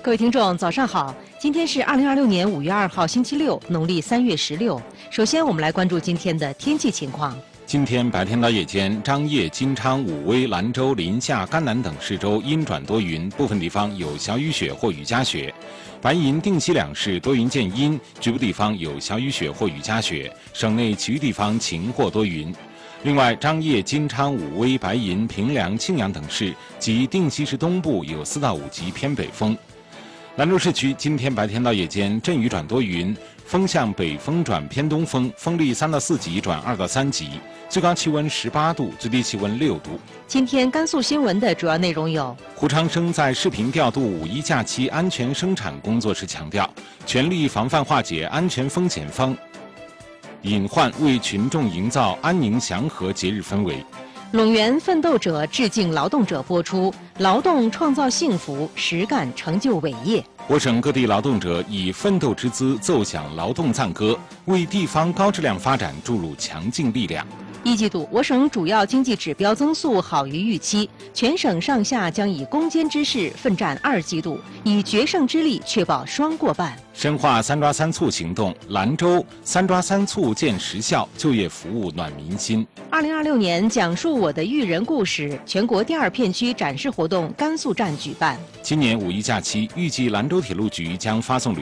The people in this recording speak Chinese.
各位听众，早上好！今天是2026年5月2号，星期六，农历3月16。首先，我们来关注今天的天气情况。 今天白天到夜间，张掖、金昌、武威、兰州、临夏、甘南等市州阴转多云，部分地方有小雨雪或雨夹雪；白银、定西两市多云见阴，局部地方有小雨雪或雨夹雪，省内其余地方晴或多云。另外，张掖、金昌、武威、白银、平凉、庆阳等市及定西市东部有4到5级偏北风。兰州市区今天白天到夜间阵雨转多云，风向北风转偏东风，风力3到4级转2到3级，最高气温18度，最低气温6度。 今天甘肃新闻的主要内容有： 胡长生在视频调度5一假期安全生产工作时强调，全力防范化解安全风险隐患，为群众营造安宁祥和节日氛围。 陇源奋斗者致敬劳动者播出，劳动创造幸福，实干成就伟业。 我省各地劳动者以奋斗之姿奏响劳动赞歌，为地方高质量发展注入强劲力量。 一季度，我省主要经济指标增速好于预期，全省上下将以攻坚之势奋战2季度，以决胜之力确保双过半。 深化3抓3促行动，兰州3抓3促见实效，就业服务暖民心。 2026年讲述我的育人故事全国第2片区展示活动甘肃站举办。 今年5一假期，预计兰州铁路局将发送